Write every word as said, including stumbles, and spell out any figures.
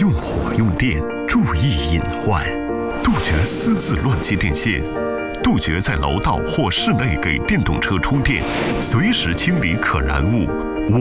用火用电，注意隐患，杜绝私自乱接电线，杜绝在楼道或室内给电动车充电，随时清理可燃物。